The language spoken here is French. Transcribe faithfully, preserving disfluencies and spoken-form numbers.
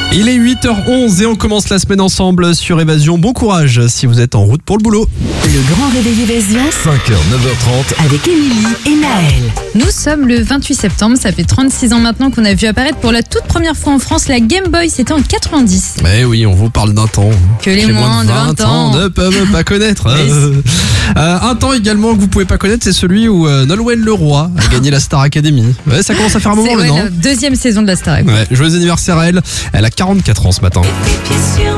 Il est huit heures onze et on commence la semaine ensemble sur Évasion. Bon courage si vous êtes en route pour le boulot. Le grand réveil Évasion, cinq heures, neuf heures trente. avec Émilie et Naël. Nous sommes le vingt-huit septembre, ça fait trente-six ans maintenant qu'on a vu apparaître pour la toute première fois en France la Game Boy, c'était en quatre-vingt-dix. Eh oui, on vous parle d'un temps Que les que moins de vingt ans ne peuvent pas connaître. Euh, un temps également que vous pouvez pas connaître, c'est celui où euh, Nolwenn Leroy a gagné la Star Academy. Ouais, ça commence à faire un moment C'est ouais, maintenant. la deuxième saison de la Star. Ouais, joyeux anniversaire à elle. Elle a quarante-quatre ans ce matin. Tes pieds sur